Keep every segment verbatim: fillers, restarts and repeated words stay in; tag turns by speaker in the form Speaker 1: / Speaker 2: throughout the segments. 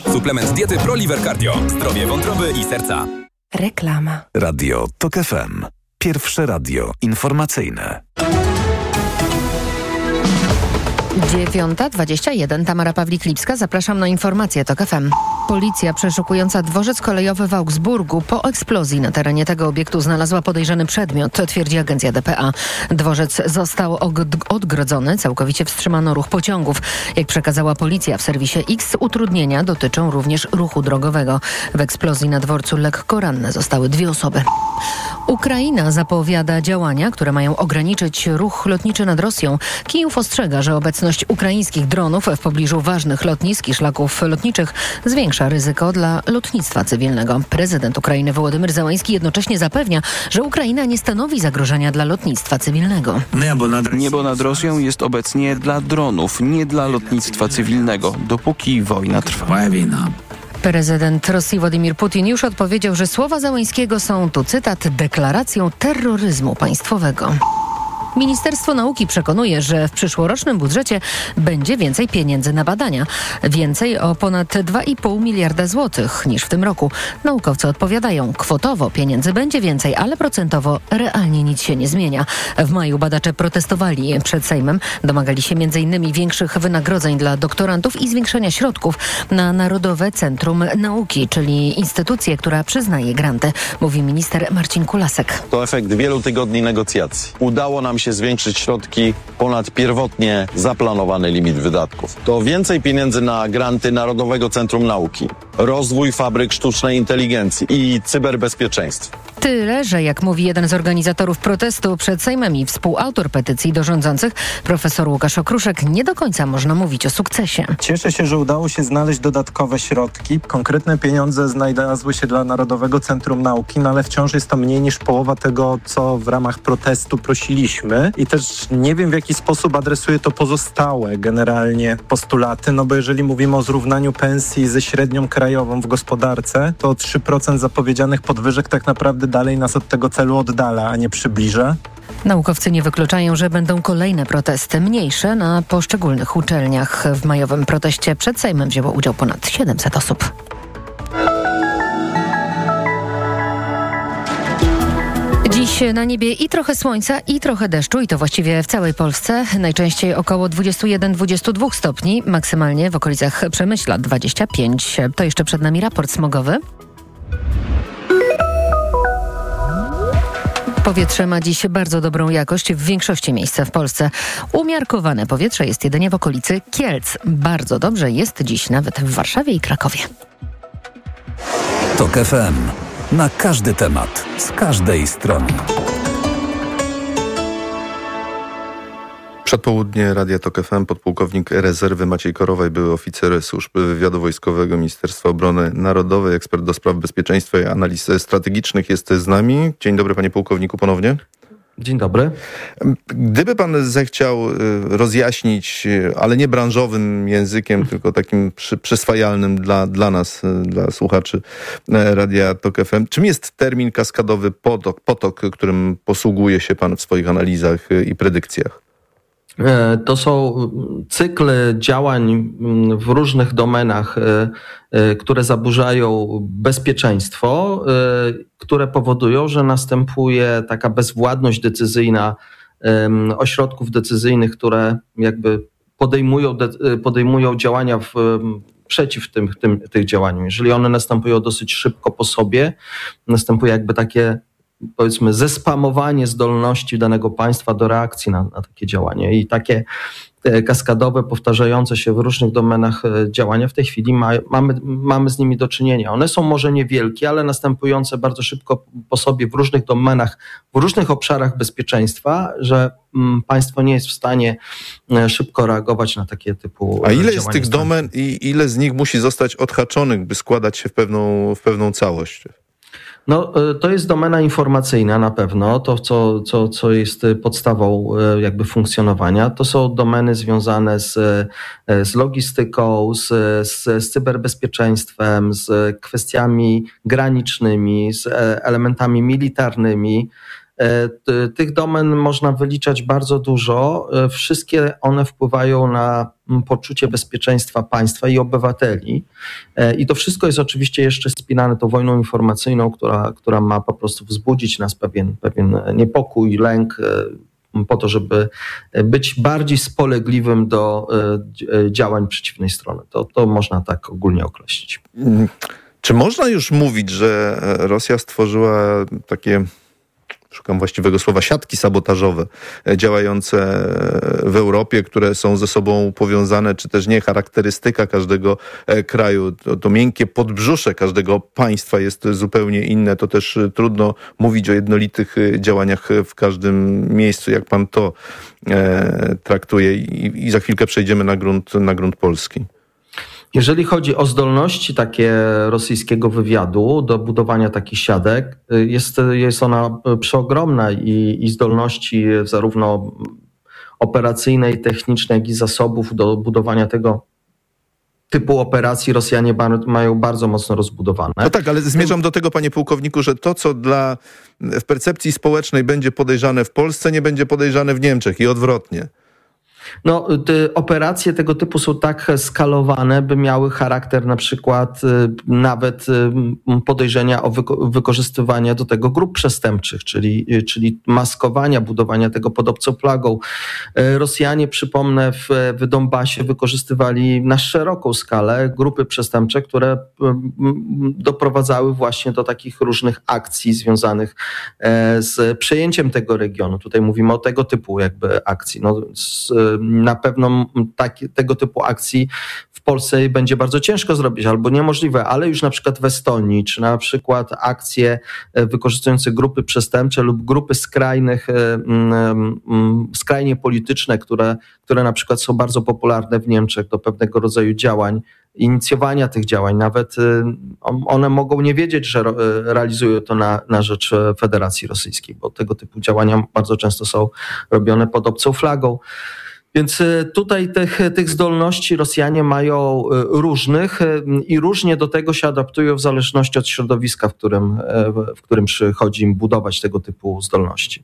Speaker 1: Suplement diety ProLiver Cardio. Zdrowie wątroby i serca.
Speaker 2: Reklama.
Speaker 3: Radio TOK F M. Pierwsze radio informacyjne.
Speaker 2: dziewiąta dwadzieścia jeden. Tamara Pawlik-Lipska. Zapraszam na informacje TOK F M. Policja przeszukująca dworzec kolejowy w Augsburgu po eksplozji na terenie tego obiektu znalazła podejrzany przedmiot, twierdzi agencja D P A. Dworzec został odgrodzony, całkowicie wstrzymano ruch pociągów. Jak przekazała policja w serwisie X, utrudnienia dotyczą również ruchu drogowego. W eksplozji na dworcu lekko ranne zostały dwie osoby. Ukraina zapowiada działania, które mają ograniczyć ruch lotniczy nad Rosją. Kijów ostrzega, że obecność ukraińskich dronów w pobliżu ważnych lotnisk i szlaków lotniczych zwiększa ryzyko dla lotnictwa cywilnego. Prezydent Ukrainy Wołodymyr Zełański jednocześnie zapewnia, że Ukraina nie stanowi zagrożenia dla lotnictwa cywilnego.
Speaker 4: Niebo nad Rosją jest obecnie dla dronów, nie dla lotnictwa cywilnego, dopóki wojna trwa.
Speaker 2: Prezydent Rosji Władimir Putin już odpowiedział, że słowa Zełańskiego są, tu cytat, deklaracją terroryzmu państwowego. Ministerstwo Nauki przekonuje, że w przyszłorocznym budżecie będzie więcej pieniędzy na badania. Więcej o ponad dwa i pół miliarda złotych niż w tym roku. Naukowcy odpowiadają, kwotowo pieniędzy będzie więcej, ale procentowo realnie nic się nie zmienia. W maju badacze protestowali przed Sejmem. Domagali się między innymi większych wynagrodzeń dla doktorantów i zwiększenia środków na Narodowe Centrum Nauki, czyli instytucję, która przyznaje granty, mówi minister Marcin Kulasek.
Speaker 5: To efekt wielu tygodni negocjacji. Udało nam się zwiększyć środki ponad pierwotnie zaplanowany limit wydatków. To więcej pieniędzy na granty Narodowego Centrum Nauki, rozwój fabryk sztucznej inteligencji i cyberbezpieczeństwa.
Speaker 2: Tyle, że jak mówi jeden z organizatorów protestu przed Sejmem i współautor petycji do rządzących, profesor Łukasz Okruszek, nie do końca można mówić o sukcesie.
Speaker 6: Cieszę się, że udało się znaleźć dodatkowe środki. Konkretne pieniądze znalazły się dla Narodowego Centrum Nauki, no ale wciąż jest to mniej niż połowa tego, co w ramach protestu prosiliśmy. I też nie wiem, w jaki sposób adresuje to pozostałe generalnie postulaty, no bo jeżeli mówimy o zrównaniu pensji ze średnią krajową w gospodarce, to trzy procent zapowiedzianych podwyżek tak naprawdę dalej nas od tego celu oddala, a nie przybliża.
Speaker 2: Naukowcy nie wykluczają, że będą kolejne protesty, mniejsze na poszczególnych uczelniach. W majowym proteście przed Sejmem wzięło udział ponad siedemset osób. Dziś na niebie i trochę słońca, i trochę deszczu, i to właściwie w całej Polsce. Najczęściej około dwadzieścia jeden do dwudziestu dwóch stopni, maksymalnie w okolicach Przemyśla dwadzieścia pięć. To jeszcze przed nami raport smogowy. Powietrze ma dziś bardzo dobrą jakość w większości miejsc w Polsce. Umiarkowane powietrze jest jedynie w okolicy Kielc. Bardzo dobrze jest dziś nawet w Warszawie i Krakowie.
Speaker 3: TOK F M. Na każdy temat, z każdej strony.
Speaker 7: Przedpołudnie Radia TOK F M, podpułkownik rezerwy Maciej Korowaj, były oficer Służby Wywiadu Wojskowego Ministerstwa Obrony Narodowej, ekspert do spraw bezpieczeństwa i analiz strategicznych jest z nami. Dzień dobry, panie pułkowniku, ponownie.
Speaker 8: Dzień dobry.
Speaker 7: Gdyby pan zechciał rozjaśnić, ale nie branżowym językiem, tylko takim przy, przyswajalnym dla, dla nas, dla słuchaczy Radia TOK F M, czym jest termin kaskadowy potok, potok, którym posługuje się pan w swoich analizach i predykcjach?
Speaker 8: To są cykle działań w różnych domenach, które zaburzają bezpieczeństwo, które powodują, że następuje taka bezwładność decyzyjna ośrodków decyzyjnych, które jakby podejmują, podejmują działania w, przeciw tym, tym, tych działaniom. Jeżeli one następują dosyć szybko po sobie, następuje jakby takie, powiedzmy, zespamowanie zdolności danego państwa do reakcji na, na takie działanie. I takie kaskadowe, powtarzające się w różnych domenach działania w tej chwili ma, mamy, mamy z nimi do czynienia. One są może niewielkie, ale następujące bardzo szybko po sobie w różnych domenach, w różnych obszarach bezpieczeństwa, że mm, państwo nie jest w stanie szybko reagować na takie typu
Speaker 7: A ile
Speaker 8: działania.
Speaker 7: jest tych domen i ile z nich musi zostać odhaczonych, by składać się w pewną, w pewną całość?
Speaker 8: No, to jest domena informacyjna na pewno, to co, co, co jest podstawą jakby funkcjonowania. To są domeny związane z, z logistyką, z, z, z cyberbezpieczeństwem, z kwestiami granicznymi, z elementami militarnymi. Tych domen można wyliczać bardzo dużo. Wszystkie one wpływają na poczucie bezpieczeństwa państwa i obywateli. I to wszystko jest oczywiście jeszcze spinane tą wojną informacyjną, która, która ma po prostu wzbudzić nas pewien, pewien niepokój, lęk, po to, żeby być bardziej spolegliwym do działań przeciwnej strony. To, to można tak ogólnie określić.
Speaker 7: Czy można już mówić, że Rosja stworzyła takie, szukam właściwego słowa, siatki sabotażowe działające w Europie, które są ze sobą powiązane, czy też nie, charakterystyka każdego kraju, to, to miękkie podbrzusze każdego państwa jest zupełnie inne, to też trudno mówić o jednolitych działaniach w każdym miejscu, jak pan to e, traktuje i, i za chwilkę przejdziemy na grunt, na grunt polski.
Speaker 8: Jeżeli chodzi o zdolności takie rosyjskiego wywiadu do budowania takich siatek, jest, jest ona przeogromna i, i zdolności zarówno operacyjne i techniczne, jak i zasobów do budowania tego typu operacji Rosjanie mają bardzo mocno rozbudowane.
Speaker 7: No tak, ale zmierzam do tego, panie pułkowniku, że to, co dla w percepcji społecznej będzie podejrzane w Polsce, nie będzie podejrzane w Niemczech i odwrotnie.
Speaker 8: No, te operacje tego typu są tak skalowane, by miały charakter na przykład nawet podejrzenia o wyko- wykorzystywanie do tego grup przestępczych, czyli, czyli maskowania, budowania tego pod obcą flagą. Rosjanie, przypomnę, w, w Donbasie wykorzystywali na szeroką skalę grupy przestępcze, które doprowadzały właśnie do takich różnych akcji związanych z przejęciem tego regionu. Tutaj mówimy o tego typu jakby akcji. No, z, na pewno taki, tego typu akcji w Polsce będzie bardzo ciężko zrobić albo niemożliwe, ale już na przykład w Estonii, czy na przykład akcje wykorzystujące grupy przestępcze lub grupy skrajnych, skrajnie polityczne, które, które na przykład są bardzo popularne w Niemczech do pewnego rodzaju działań, inicjowania tych działań. Nawet one mogą nie wiedzieć, że realizują to na, na rzecz Federacji Rosyjskiej, bo tego typu działania bardzo często są robione pod obcą flagą. Więc tutaj tych, tych zdolności Rosjanie mają różnych i różnie do tego się adaptują w zależności od środowiska, w którym, w którym przychodzi im budować tego typu zdolności.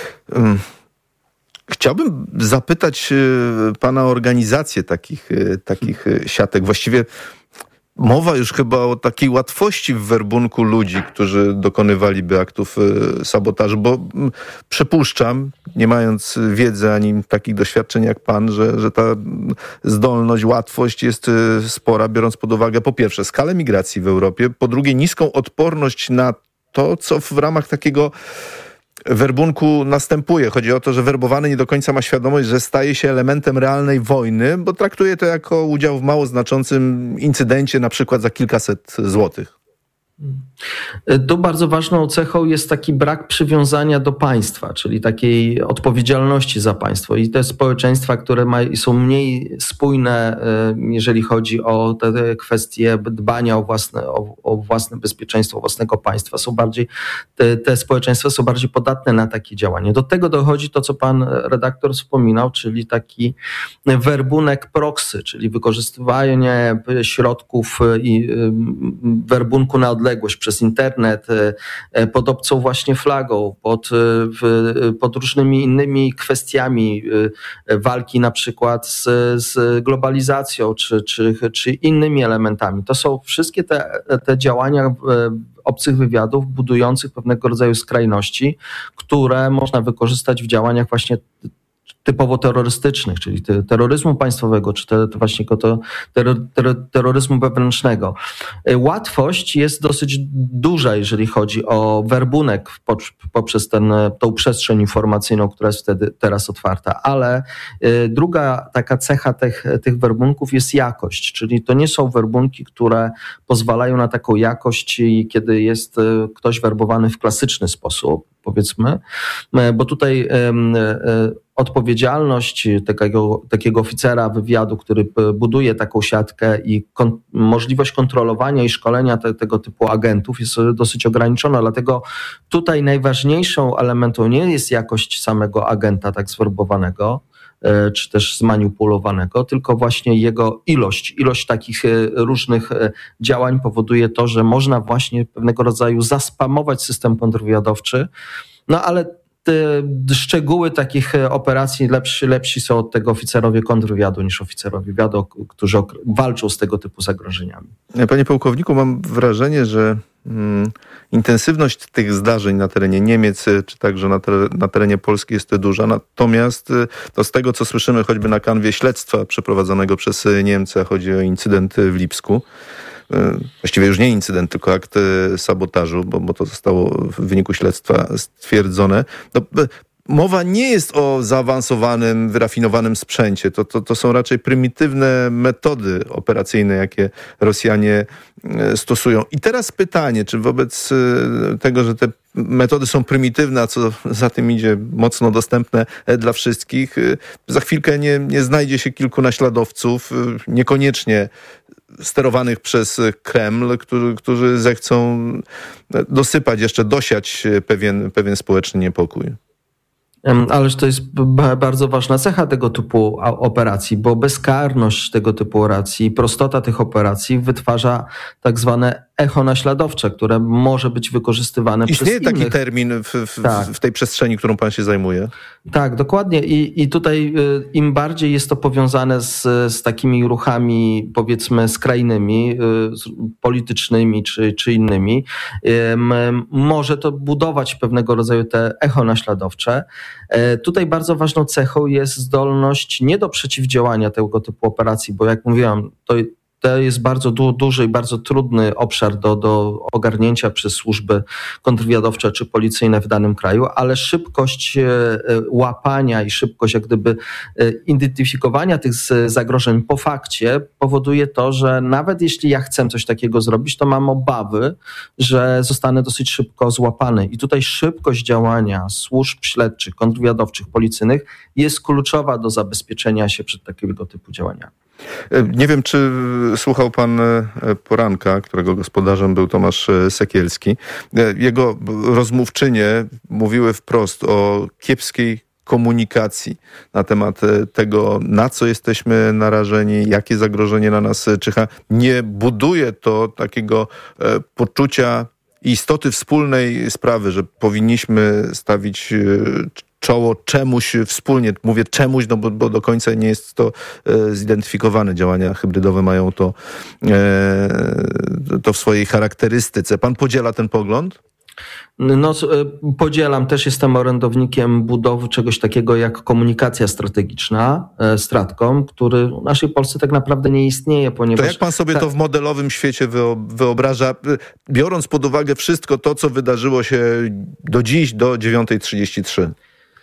Speaker 7: Chciałbym zapytać pana o organizację takich, takich siatek. Właściwie mowa już chyba o takiej łatwości w werbunku ludzi, którzy dokonywaliby aktów sabotażu, bo przypuszczam, nie mając wiedzy ani takich doświadczeń jak pan, że, że ta zdolność, łatwość jest spora, biorąc pod uwagę po pierwsze skalę migracji w Europie, po drugie niską odporność na to, co w ramach takiego werbunku następuje. Chodzi o to, że werbowany nie do końca ma świadomość, że staje się elementem realnej wojny, bo traktuje to jako udział w mało znaczącym incydencie, na przykład za kilkaset złotych.
Speaker 8: Tu bardzo ważną cechą jest taki brak przywiązania do państwa, czyli takiej odpowiedzialności za państwo. I te społeczeństwa, które ma, są mniej spójne, jeżeli chodzi o te kwestie dbania o własne, o, o własne bezpieczeństwo własnego państwa, są bardziej, te, te społeczeństwa są bardziej podatne na takie działanie. Do tego dochodzi to, co pan redaktor wspominał, czyli taki werbunek proxy, czyli wykorzystywanie środków i werbunku na odległość przez internet, pod obcą właśnie flagą, pod, pod różnymi innymi kwestiami walki na przykład z, z globalizacją czy, czy, czy innymi elementami. To są wszystkie te, te działania obcych wywiadów budujących pewnego rodzaju skrajności, które można wykorzystać w działaniach właśnie typowo terrorystycznych, czyli terroryzmu państwowego, czy te, to właśnie to terror, terror, terroryzmu wewnętrznego. Łatwość jest dosyć duża, jeżeli chodzi o werbunek poprzez ten, tą przestrzeń informacyjną, która jest wtedy teraz otwarta, ale druga taka cecha tych, tych werbunków jest jakość, czyli to nie są werbunki, które pozwalają na taką jakość, kiedy jest ktoś werbowany w klasyczny sposób, powiedzmy, bo tutaj odpowiedzialność takiego, takiego oficera wywiadu, który buduje taką siatkę i kon, możliwość kontrolowania i szkolenia te, tego typu agentów jest dosyć ograniczona, dlatego tutaj najważniejszą elementem nie jest jakość samego agenta tak zwerbowanego, czy też zmanipulowanego, tylko właśnie jego ilość. Ilość takich różnych działań powoduje to, że można właśnie pewnego rodzaju zaspamować system kontrwywiadowczy, no ale te szczegóły takich operacji lepsi, lepsi są od tego oficerowie kontrwywiadu niż oficerowie wywiadu, którzy walczą z tego typu zagrożeniami.
Speaker 7: Panie pułkowniku, mam wrażenie, że mm, intensywność tych zdarzeń na terenie Niemiec, czy także na, ter- na terenie Polski jest duża. Natomiast to z tego, co słyszymy choćby na kanwie śledztwa przeprowadzonego przez Niemcy, chodzi o incydent w Lipsku. Właściwie już nie incydent, tylko akt sabotażu, bo, bo to zostało w wyniku śledztwa stwierdzone. No, mowa nie jest o zaawansowanym, wyrafinowanym sprzęcie. To, to, to są raczej prymitywne metody operacyjne, jakie Rosjanie stosują. I teraz pytanie, czy wobec tego, że te metody są prymitywne, a co za tym idzie mocno dostępne dla wszystkich, za chwilkę nie, nie znajdzie się kilku naśladowców, niekoniecznie sterowanych przez Kreml, którzy, którzy zechcą dosypać, jeszcze dosiać pewien, pewien społeczny niepokój.
Speaker 8: Ależ to jest bardzo ważna cecha tego typu operacji, bo bezkarność tego typu operacji i prostota tych operacji wytwarza tak zwane echo naśladowcze, które może być wykorzystywane
Speaker 7: Istnieje
Speaker 8: przez innych.
Speaker 7: Istnieje taki termin w, w,
Speaker 8: tak.
Speaker 7: w tej przestrzeni, którą pan się zajmuje?
Speaker 8: Tak, dokładnie. I, i tutaj im bardziej jest to powiązane z, z takimi ruchami, powiedzmy, skrajnymi, politycznymi czy, czy innymi, może to budować pewnego rodzaju te echo naśladowcze. Tutaj bardzo ważną cechą jest zdolność nie do przeciwdziałania tego typu operacji, bo jak mówiłam, to To jest bardzo du- duży i bardzo trudny obszar do, do ogarnięcia przez służby kontrwywiadowcze czy policyjne w danym kraju, ale szybkość e, łapania i szybkość jak gdyby e, identyfikowania tych zagrożeń po fakcie powoduje to, że nawet jeśli ja chcę coś takiego zrobić, to mam obawy, że zostanę dosyć szybko złapany. I tutaj szybkość działania służb śledczych, kontrwywiadowczych, policyjnych jest kluczowa do zabezpieczenia się przed takiego typu działaniami.
Speaker 7: Nie wiem, czy słuchał pan poranka, którego gospodarzem był Tomasz Sekielski. Jego rozmówczynie mówiły wprost o kiepskiej komunikacji na temat tego, na co jesteśmy narażeni, jakie zagrożenie na nas czyha. Nie buduje to takiego poczucia istoty wspólnej sprawy, że powinniśmy stawić czoło czemuś wspólnie. Mówię czemuś, no bo, bo do końca nie jest to e, zidentyfikowane. Działania hybrydowe mają to, e, to w swojej charakterystyce. Pan podziela ten pogląd?
Speaker 8: No, podzielam, też jestem orędownikiem budowy czegoś takiego jak komunikacja strategiczna, Stratcom, który w naszej Polsce tak naprawdę nie istnieje, ponieważ...
Speaker 7: To jak pan sobie
Speaker 8: ta...
Speaker 7: to w modelowym świecie wyobraża, biorąc pod uwagę wszystko to, co wydarzyło się do dziś, do dziewiąta trzydzieści trzy?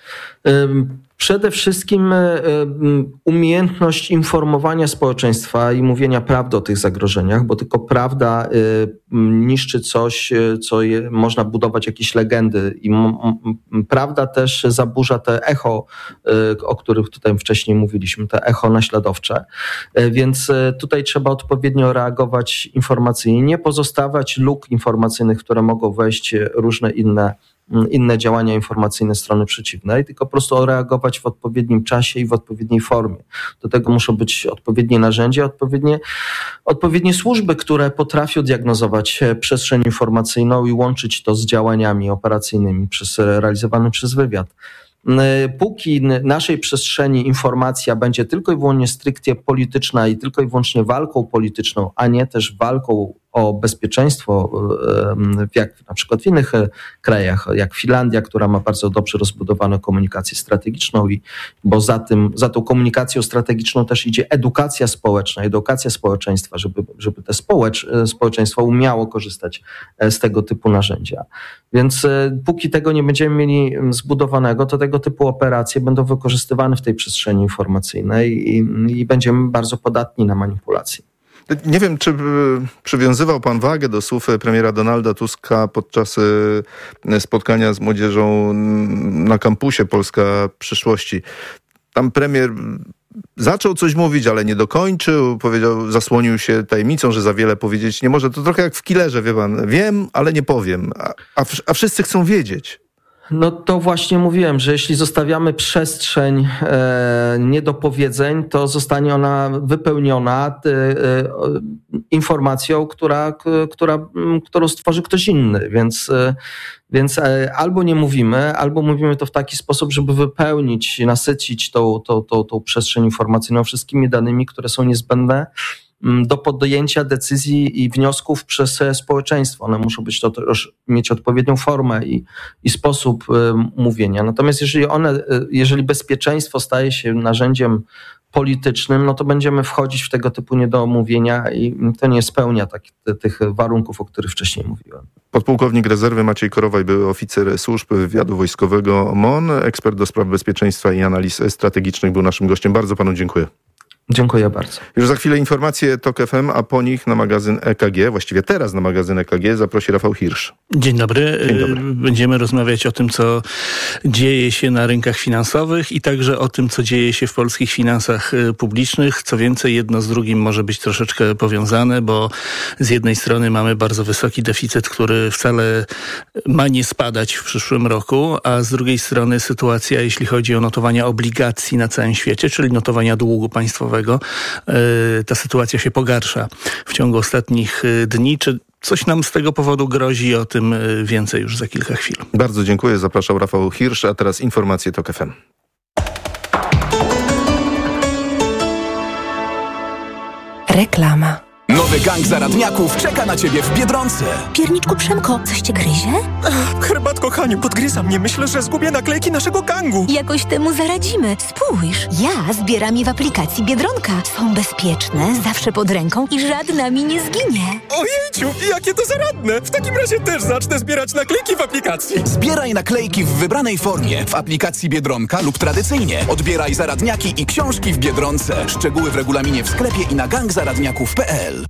Speaker 8: Przede wszystkim umiejętność informowania społeczeństwa i mówienia prawdy o tych zagrożeniach, bo tylko prawda niszczy coś, co je, można budować jakieś legendy i m- m- prawda też zaburza te echo, o których tutaj wcześniej mówiliśmy, te echo naśladowcze, więc tutaj trzeba odpowiednio reagować informacyjnie, nie pozostawiać luk informacyjnych, które mogą wejść różne inne inne działania informacyjne strony przeciwnej, tylko po prostu reagować w odpowiednim czasie i w odpowiedniej formie. Do tego muszą być odpowiednie narzędzia, odpowiednie, odpowiednie służby, które potrafią diagnozować przestrzeń informacyjną i łączyć to z działaniami operacyjnymi przez, realizowanym przez wywiad. Póki naszej przestrzeni informacja będzie tylko i wyłącznie stricte polityczna i tylko i wyłącznie walką polityczną, a nie też walką o bezpieczeństwo, jak na przykład w innych krajach, jak Finlandia, która ma bardzo dobrze rozbudowaną komunikację strategiczną i bo za tym, za tą komunikacją strategiczną też idzie edukacja społeczna, edukacja społeczeństwa, żeby, żeby te społecz, społeczeństwo umiało korzystać z tego typu narzędzia. Więc póki tego nie będziemy mieli zbudowanego, to tego typu operacje będą wykorzystywane w tej przestrzeni informacyjnej i, i będziemy bardzo podatni na manipulacje.
Speaker 7: Nie wiem, czy przywiązywał pan wagę do słów premiera Donalda Tuska podczas spotkania z młodzieżą na kampusie Polska Przyszłości. Tam premier zaczął coś mówić, ale nie dokończył. Powiedział, zasłonił się tajemnicą, że za wiele powiedzieć nie może. To trochę jak w Killerze, wie pan. Wiem, ale nie powiem. A, a, a wszyscy chcą wiedzieć.
Speaker 8: No to właśnie mówiłem, że jeśli zostawiamy przestrzeń e, niedopowiedzeń, to zostanie ona wypełniona e, e, informacją, która, która, którą stworzy ktoś inny. Więc, e, więc e, albo nie mówimy, albo mówimy to w taki sposób, żeby wypełnić, nasycić tą, tą, tą, tą przestrzeń informacyjną wszystkimi danymi, które są niezbędne do podjęcia decyzji i wniosków przez społeczeństwo. One muszą być to też mieć odpowiednią formę i, i sposób y, mówienia. Natomiast jeżeli one, y, jeżeli bezpieczeństwo staje się narzędziem politycznym, no to będziemy wchodzić w tego typu niedomówienia i to nie spełnia tak, te, tych warunków, o których wcześniej mówiłem.
Speaker 7: Podpułkownik rezerwy Maciej Korowaj, były oficer służb wywiadu wojskowego M O N, ekspert do spraw bezpieczeństwa i analiz strategicznych, był naszym gościem. Bardzo panu dziękuję.
Speaker 8: Dziękuję bardzo.
Speaker 7: Już za chwilę informacje TOK F M, a po nich na magazyn E K G, właściwie teraz na magazyn E K G zaprosi Rafał Hirsch.
Speaker 9: Dzień dobry.
Speaker 7: Dzień dobry.
Speaker 9: Będziemy rozmawiać o tym, co dzieje się na rynkach finansowych i także o tym, co dzieje się w polskich finansach publicznych. Co więcej, jedno z drugim może być troszeczkę powiązane, bo z jednej strony mamy bardzo wysoki deficyt, który wcale ma nie spadać w przyszłym roku, a z drugiej strony sytuacja, jeśli chodzi o notowania obligacji na całym świecie, czyli notowania długu państwowego, ta sytuacja się pogarsza w ciągu ostatnich dni. Czy coś nam z tego powodu grozi? O tym więcej już za kilka chwil.
Speaker 7: Bardzo dziękuję. Zapraszał Rafał Hirsch, a teraz informacje TOK F M.
Speaker 10: Reklama.
Speaker 1: Nowy gang zaradniaków czeka na ciebie w Biedronce.
Speaker 10: Pierniczku Przemko, coś cię gryzie?
Speaker 11: Herbatko Haniu, podgryza mnie. Myślę, że zgubię naklejki naszego gangu.
Speaker 10: Jakoś temu zaradzimy. Spójrz, ja zbieram je w aplikacji Biedronka. Są bezpieczne, zawsze pod ręką i żadna mi nie zginie.
Speaker 11: Ojejciu, jakie to zaradne. W takim razie też zacznę zbierać naklejki w aplikacji.
Speaker 1: Zbieraj naklejki w wybranej formie w aplikacji Biedronka lub tradycyjnie. Odbieraj zaradniaki i książki w Biedronce. Szczegóły w regulaminie w sklepie i na gang zaradniaków kropka p l.